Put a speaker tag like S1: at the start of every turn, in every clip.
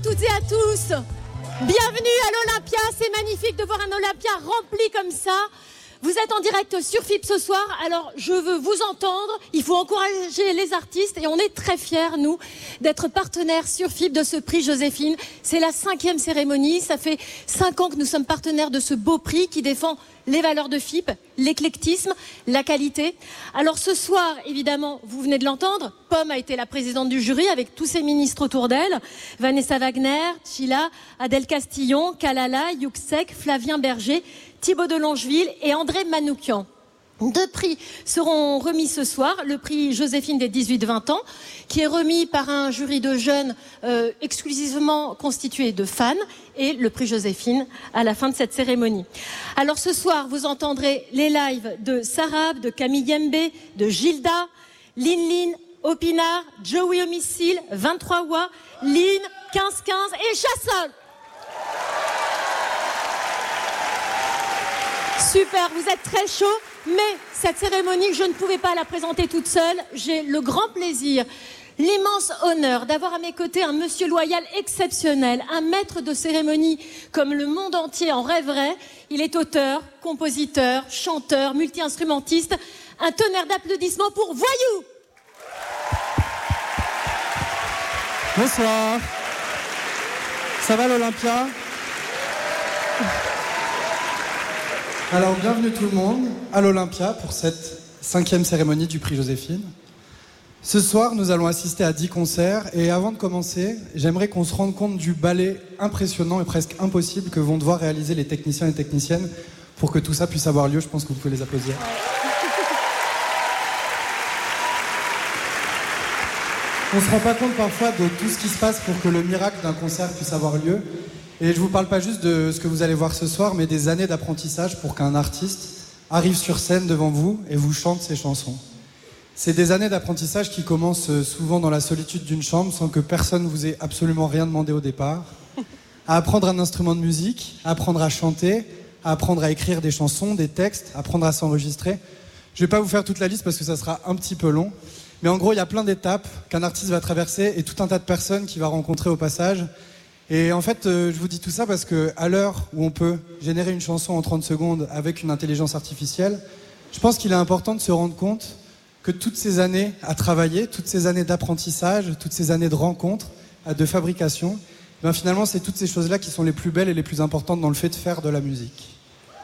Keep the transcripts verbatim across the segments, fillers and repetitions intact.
S1: toutes et à tous. Bienvenue à l'Olympia. C'est magnifique de voir un Olympia rempli comme ça. Vous êtes en direct sur F I P ce soir, alors je veux vous entendre. Il faut encourager les artistes et on est très fiers, nous, d'être partenaires sur F I P de ce prix Joséphine. C'est la cinquième cérémonie. Ça fait cinq ans que nous sommes partenaires de ce beau prix qui défend les valeurs de F I P, l'éclectisme, la qualité. Alors ce soir, évidemment, vous venez de l'entendre, Pomme a été la présidente du jury avec tous ses ministres autour d'elle. Vanessa Wagner, Chila, Adèle Castillon, Kalala, Yuxek, Flavien Berger, Thibaut de Longeville et André Manoukian. Deux prix seront remis ce soir. Le prix Joséphine des dix-huit vingt ans, qui est remis par un jury de jeunes euh, exclusivement constitué de fans, et le prix Joséphine à la fin de cette cérémonie. Alors ce soir, vous entendrez les lives de Sarab, de Camille Yembe, de Gilda, Lin Lin, Opinard, Joey Homicile, vingt-trois Wa, Lynn, quinze quinze et Chassol. Super, vous êtes très chaud, mais cette cérémonie, je ne pouvais pas la présenter toute seule. J'ai le grand plaisir, l'immense honneur d'avoir à mes côtés un monsieur loyal exceptionnel, un maître de cérémonie comme le monde entier en rêverait. Il est auteur, compositeur, chanteur, multi-instrumentiste. Un tonnerre d'applaudissements pour Voyou.
S2: Bonsoir. Ça va l'Olympia ? Alors, bienvenue tout le monde à l'Olympia pour cette cinquième cérémonie du prix Joséphine. Ce soir, nous allons assister à dix concerts et avant de commencer, j'aimerais qu'on se rende compte du ballet impressionnant et presque impossible que vont devoir réaliser les techniciens et techniciennes pour que tout ça puisse avoir lieu. Je pense que vous pouvez les applaudir. On ne se rend pas compte parfois de tout ce qui se passe pour que le miracle d'un concert puisse avoir lieu. Et je ne vous parle pas juste de ce que vous allez voir ce soir, mais des années d'apprentissage pour qu'un artiste arrive sur scène devant vous et vous chante ses chansons. C'est des années d'apprentissage qui commencent souvent dans la solitude d'une chambre sans que personne vous ait absolument rien demandé au départ. À apprendre un instrument de musique, à apprendre à chanter, à apprendre à écrire des chansons, des textes, à apprendre à s'enregistrer. Je ne vais pas vous faire toute la liste parce que ça sera un petit peu long. Mais en gros, il y a plein d'étapes qu'un artiste va traverser et tout un tas de personnes qu'il va rencontrer au passage. Et en fait, euh, je vous dis tout ça parce qu'à l'heure où on peut générer une chanson en trente secondes avec une intelligence artificielle, je pense qu'il est important de se rendre compte que toutes ces années à travailler, toutes ces années d'apprentissage, toutes ces années de rencontres, de fabrication, ben finalement, c'est toutes ces choses-là qui sont les plus belles et les plus importantes dans le fait de faire de la musique.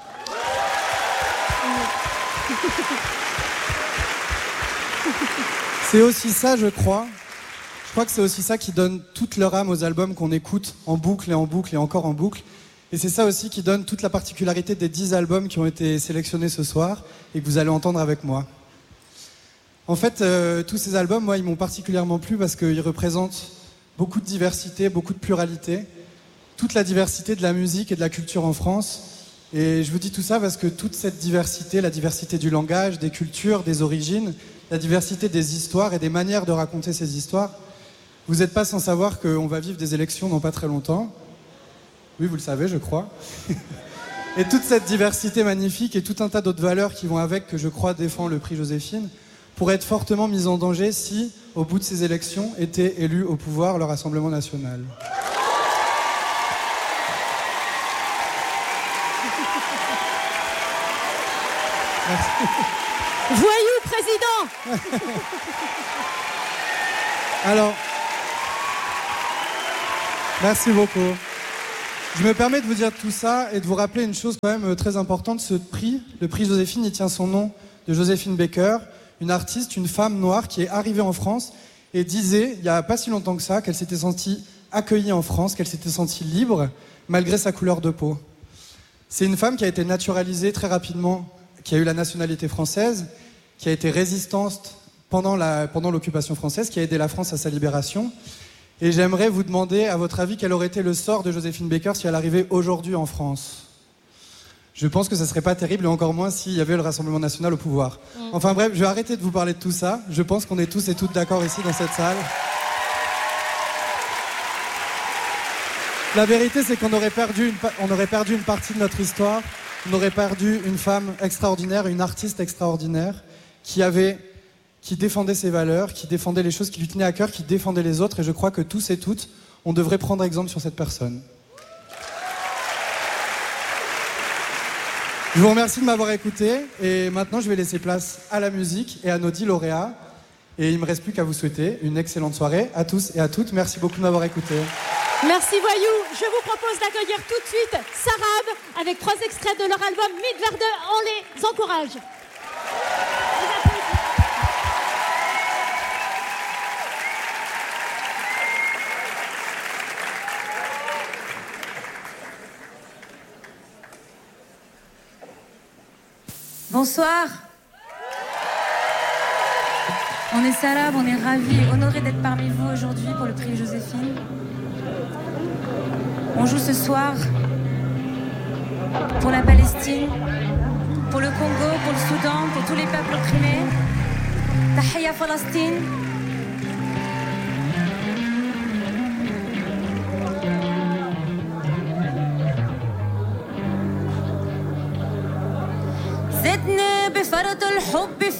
S2: C'est aussi ça, je crois. Je crois que c'est aussi ça qui donne toute leur âme aux albums qu'on écoute en boucle et en boucle et encore en boucle. Et c'est ça aussi qui donne toute la particularité des dix albums qui ont été sélectionnés ce soir et que vous allez entendre avec moi. En fait, euh, tous ces albums, moi, ils m'ont particulièrement plu parce qu'ils représentent beaucoup de diversité, beaucoup de pluralité, toute la diversité de la musique et de la culture en France. Et je vous dis tout ça parce que toute cette diversité, la diversité du langage, des cultures, des origines, la diversité des histoires et des manières de raconter ces histoires, vous n'êtes pas sans savoir qu'on va vivre des élections dans pas très longtemps. Oui, vous le savez, je crois. Et toute cette diversité magnifique et tout un tas d'autres valeurs qui vont avec, que je crois défend le prix Joséphine, pourraient être fortement mises en danger si, au bout de ces élections, était élu au pouvoir le Rassemblement national.
S1: Merci. Voyou, président.
S2: Alors, merci beaucoup. Je me permets de vous dire tout ça et de vous rappeler une chose quand même très importante. Ce prix, le prix Joséphine, il tient son nom de Joséphine Baker, une artiste, une femme noire qui est arrivée en France et disait, il n'y a pas si longtemps que ça, qu'elle s'était sentie accueillie en France, qu'elle s'était sentie libre malgré sa couleur de peau. C'est une femme qui a été naturalisée très rapidement, qui a eu la nationalité française, qui a été résistante pendant, la, pendant l'occupation française, qui a aidé la France à sa libération. Et j'aimerais vous demander, à votre avis, quel aurait été le sort de Joséphine Baker si elle arrivait aujourd'hui en France ? Je pense que ça serait pas terrible, et encore moins s'il y avait le Rassemblement national au pouvoir. Mmh. Enfin bref, je vais arrêter de vous parler de tout ça. Je pense qu'on est tous et toutes d'accord ici dans cette salle. La vérité, c'est qu'on aurait perdu une, on aurait perdu une partie de notre histoire. On aurait perdu une femme extraordinaire, une artiste extraordinaire, qui avait, qui défendait ses valeurs, qui défendait les choses qui lui tenaient à cœur, qui défendait les autres. Et je crois que tous et toutes, On devrait prendre exemple sur cette personne. Je vous remercie de m'avoir écouté et maintenant je vais laisser place à la musique et à nos dix lauréats. Et il ne me reste plus qu'à vous souhaiter une excellente soirée à tous et à toutes. Merci beaucoup de m'avoir écouté.
S1: Merci Voyou. Je vous propose d'accueillir tout de suite Sarab avec trois extraits de leur album Midverde. On les encourage.
S3: Bonsoir. On est Sarab, on est ravis et honorés d'être parmi vous aujourd'hui pour le prix Joséphine. On joue ce soir pour la Palestine, pour le Congo, pour le Soudan, pour tous les peuples opprimés. Tahia Palestine. زدنا بفرط الحب